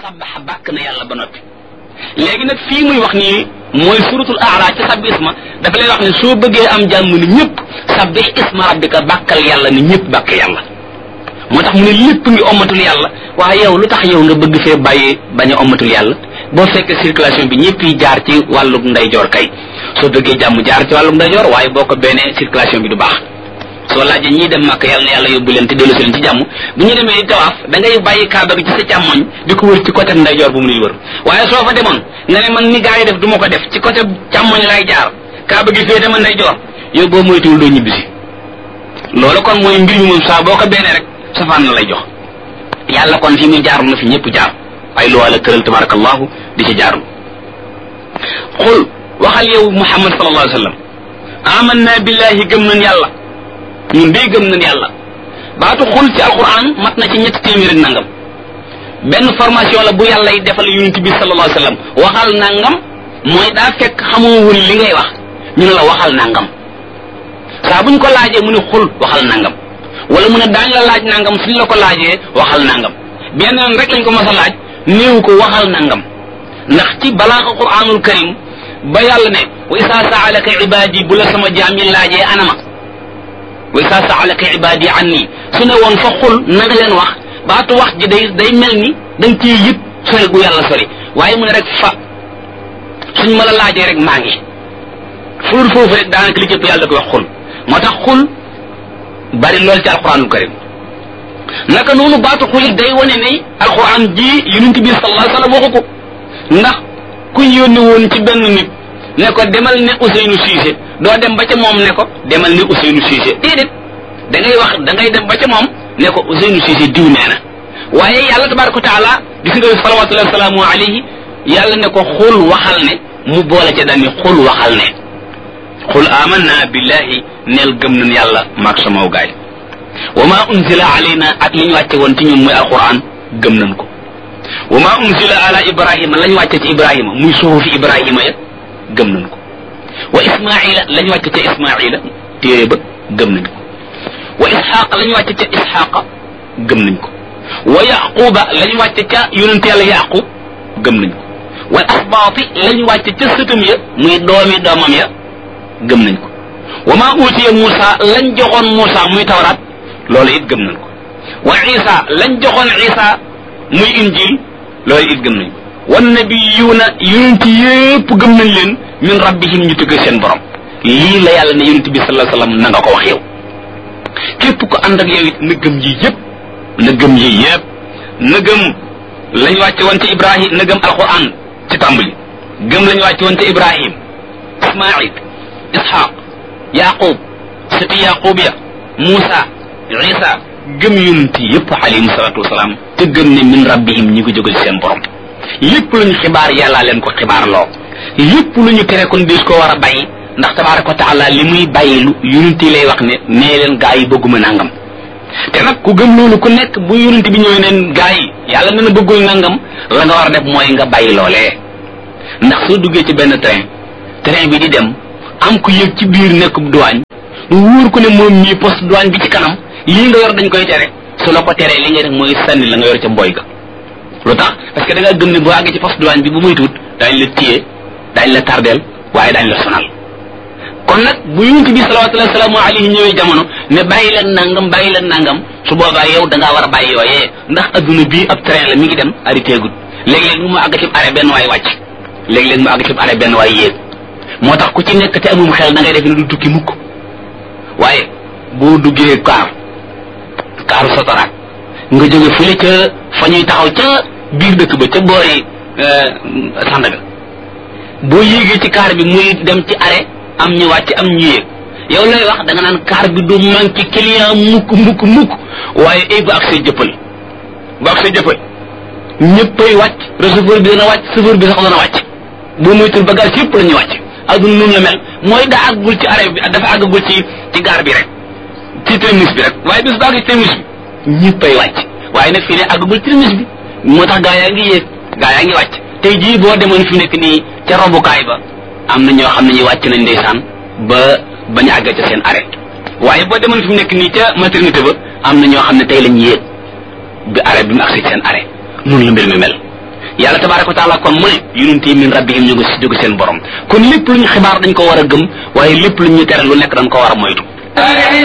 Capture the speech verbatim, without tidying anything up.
sabbaha bàkk na yàlla ba noppi léegi nag fii muy wax nii mooy suratul a'la ci sabbi isma dafa lay wax ne soo bëggee am jàmm ni ñëpp sabbih isma rabbika bàkkal yàlla ni ñëpp bàkk yàlla moo tax mu ne lépp ngi ommatul yàlla waaye yow lu tax yow nga bëgg fee bàyyi bañ a ommatul yàlla boo fekkee circulation bi ñëpp yi jaar ci wàllu ndeyjoor kay soo bëggee jàmm jaar ci wàllu ndeyjoor waaye boo ko benee circulation bi du baax soo laajee ñii dem màkk yàlla na yàlla yóbbu leen te dellu si leen ci jàmm bu ñu demee tawaaf da ngay bàyyi kaaba gi ci sa càmmoñ di ko wër ci côté ndeyjoor bu mu nuy wër waaye soo fa demoon nga ne man ni gaa yi def du ma ko def ci côté càmmoñ lay jaar kaaba gi fee dama ndeyjoor yow boo moytuwul doo ñibbisi loolu kon mooy mbir mi moom saa boo ko benee rek safaan na lay jox yàlla kon fi muy jaarul na fi ñëpp jaar ay lu wala tëral tabarakallahu di ci jaarul xul waxal yow muhammad sallallahu alayhi wa sallam amanna billahi gëm nañ yàlla ñun day gëm nañ yàlla baatu xul ci alquran mat na ci ñetti téeméer ak nangam benn formation la bu yàlla yi defal yonent bi sallallahu alayhi wa sallam waxal nangam mooy daa fekk xamoo woon li ngay wax ñu ne la waxal nangam saa buñ ko laajee mu ne xul waxal nangam wala mu ne daañ la laaj nangam suñ la ko laajee waxal nangam benn yoon rek lañ ko mas a laaj néew ko waxal nangam ndax ci balaaxa quranul karim ba yàlla ne wa isa saalaka ibadi bu la sama jaam yi laajee anama wa isa saalaka ibadi anni su ne woon fa xul na nga leen wax baatu wax ji day day mel ni dañ ciy yëpp sori gu yàlla sori waaye mu ne rek fa suñ ma la laajee rek maa ngi fulul foofu rek daanaka li jëpp yàlla da koy wax xul moo tax xul bari lool ci alquranul karim naka noonu baatu xul it day wane ne alquran ji yonent bi sallallahu alayhi wasallam waxu ko ndax kuñ yónni woon ci benn nit ne ko demal ne Ousseynou Cissé doo dem ba ca moom ne ko demal ne Ousseynou Cissé déedéet da ngay wax da ngay dem ba ca moom ne ko Ousseynou Cissé diw nee na waaye yàlla tabaraka wa taala gis nga salawatullahi wasalaamu alayhi yàlla ne ko xul waxal ne mu boole ca daan ni xul waxal ne qul amanna billahi neel gëm nañ yàlla maag samaw gaay wa ma unzila alayna ak li ñu wàcce woon ci ñun muy alquran gëm nañ ko wa ma unzila ala ibrahima lañ wàcce ci ibrahima muy suhufi ibrahima ya gëm nañ ko wa ismaila lañ wàcce ca ismaila téere ba gëm nañ ko wa isxaqa lañ wàcce ca isxaqa gëm nañ ko wa yaquba lañ wàcce ca yonente yàlla yaqub gëm nañ ko wal asbaati lañ wàcce ca sëtam ya muy doomi doomam ya gëm nañ ko wa ma utiya Muusa lañ joxoon Muusa muy tawraat loolu it gëm nañ ko wa Isa lañ joxoon Isa muy injil loolu it gëm nañ ko wan nabiyuuna yonent yépp gëm nañ leen min rabbihim ñu tukkee seen borom lii la yàlla ne yonent bi sallallahu alayhi wasallam na nga ko wax yow képp ko ànd ak yow it na gëm yi yépp na gëm yi yépp na gëm lañ wàcce woon ci Ibrahim na gëm alquran ci tàmbali gëm lañ wàcce woon ci Ibrahim Ismaïl Ishaq Yaqub sëti Yaqub ya Muusa Isa gëm yonent yépp alayhim salaatu wasalaam te gëm ne min rabbihim ñi ko jógal seen borom lépp lu ñu xibaar yàllaa leen ko xibaar loo lépp lu ñu tere kon des ko war a bàyyi ndax tabaaraka wa taala li muy bàyyi lu yonent yi lay wax ne nee leen gaa yi bëgguma nangam te nag ku gëm loolu ku nekk bu yonent bi ñëwee neen gaa yi yàlla na na bëggul nangam la nga war a def mooy nga bàyyi loolee ndax soo duggee ci benn train train bi di dem am ku yëg ci biir nekk douane mu wóor ko ne moom mii poste douane bi ci kanam lii nga yor dañ koy tere su la ko teree li ngay def mooy sànni la nga yor ca mboy ga lu tax parce que da nga gëm ne boo àggee ci poste douane bi bu muy tuut daañ la téye daañ la tardeel waaye daañ la sonal kon nag bu yonent bi salawatullahi wasalaamu alayhi ñëwee jamono ne bàyyi leen nangam bàyyi leen nangam su boobaa yow da ngaa war a bàyyi yooyee ndax adduna bii ab train la mi ngi dem arrêté gud léeg-léeg mu àgg ci arrêt benn waay wàcc léeg-léeg mu àgg ci arrêt benn waay yéeg moo tax ku ci nekk te amum xel da ngay def ne du tukki mukk waaye boo duggee kaar kaaru sotoraak nga jóge fële ca fa ñuy taxaw ca biir dëkk ba ca boori Sandaga boo yéegee ci kaar bi muy dem ci arrêt am ñu wàcc am ñu yéeg yow lay wax da nga naan kaar bi du manqué client mukk mukk mukk waaye ay bu ak say jëppal bu ak say jëppal ñëppay wàcc receveur bi dana wàcc chauffeur bi sax dana wàcc boo moytul bagage yëpp la ñuy wàcc aduna noonu la mel mooy daa àggul ci arrêt bi dafa àggagul ci ci gaar bi rek ci terminus bi rek waaye bis baa ngi ci terminus bi ñëppay wàcc waaye nag fii ne àggagul ci terminus bi moo tax gaa yaa ngi yéeg gaa yaa ngi wàcc tey jii boo demoon fi nekk nii ca robukaay ba am na ñoo xam ne ñuy wàcc nañ ndeysaan ba bañ a àgg ca seen arrêt waaye boo demoon fi mu nekk nii ca maternité ba am na ñoo xam ne tey lañ yéeg bi arrêt bi mu agsi seen arrêt noonu la mbir mi mel yàlla tabaraka wa taala kon mu ne yonent yi min rabbihim ñu ngi si jóge seen borom kon lépp lu ñu xibaar dañ ko war a gëm waaye lépp lu ñu tere lu nekk dañ ko war a moytu